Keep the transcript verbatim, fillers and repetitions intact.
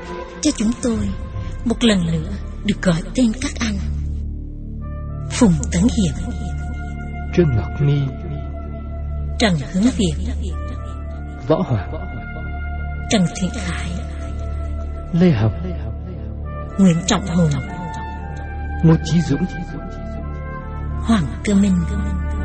cho chúng tôi một lần nữa được gọi tên các anh: Phùng Tấn Hiệp, Trương Ngọc Ni, Trần Hướng Việt, Võ Hoàng, Trần Thiện Khải, Lê Hồng, Nguyễn Trọng Hùng, Ngô Chí Dũng, Hoàng Cơ Minh,